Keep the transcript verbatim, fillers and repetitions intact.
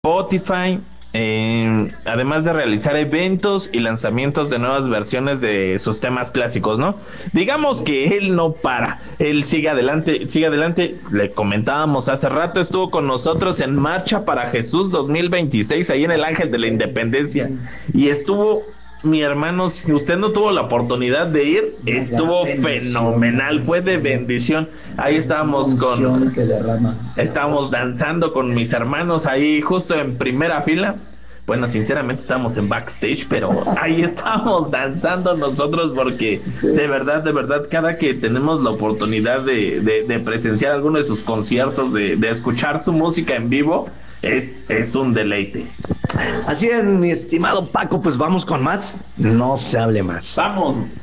Spotify, eh, además de realizar eventos y lanzamientos de nuevas versiones de sus temas clásicos, ¿no? Digamos que él no para, él sigue adelante, sigue adelante. Le comentábamos hace rato, estuvo con nosotros en Marcha para Jesús dos mil veintiséis, ahí en el Ángel de la Independencia, y estuvo... Mi hermano, si usted no tuvo la oportunidad de ir, estuvo fenomenal, fue de bendición. Ahí estábamos con, estábamos danzando con mis hermanos ahí justo en primera fila. Bueno, sinceramente estamos en backstage, pero ahí estamos danzando nosotros porque de verdad, de verdad, cada que tenemos la oportunidad de, de, de presenciar alguno de sus conciertos, de, de escuchar su música en vivo, es, es un deleite. Así es, mi estimado Paco, pues vamos con más. No se hable más. Vamos.